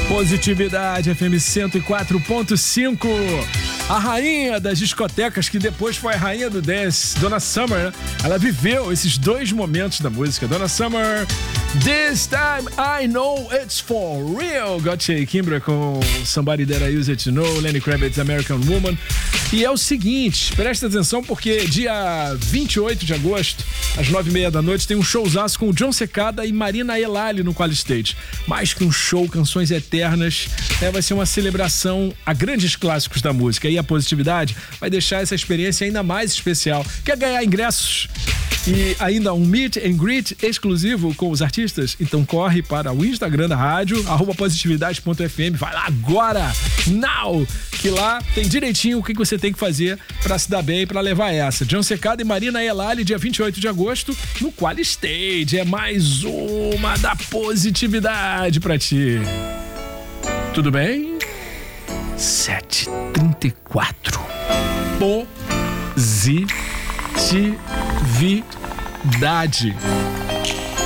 Positividade FM 104.5. A rainha das discotecas, que depois foi a rainha do dance, Donna Summer, né? Ela viveu esses dois momentos da música. Donna Summer, This Time I Know It's For Real. Gotcha Kimbra com Somebody That I Use It To Know, Lenny Kravitz, American Woman. E é o seguinte, presta atenção porque dia 28 de agosto, às 9h30 da noite, tem um showzaço com o John Secada e Marina Elali no Quali Stage. Mais que um show, canções eternas, vai ser uma celebração a grandes clássicos da música. E a Positividade vai deixar essa experiência ainda mais especial. Quer ganhar ingressos e ainda um meet and greet exclusivo com os artistas? Então corre para o Instagram da rádio, @positividade.fm. Vai lá agora, now, que lá tem direitinho o que você tem que fazer para se dar bem, para levar essa. John Secada e Marina Elali, dia 28 de agosto, no Quali Stage. É mais uma da Positividade pra ti. Tudo bem? 7h34. Positividade.